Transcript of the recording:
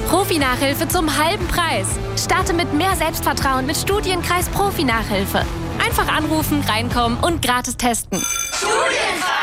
Profi-Nachhilfe zum halben Preis. Starte mit mehr Selbstvertrauen mit Studienkreis Profi-Nachhilfe. Einfach anrufen, reinkommen und gratis testen. Studienkreis.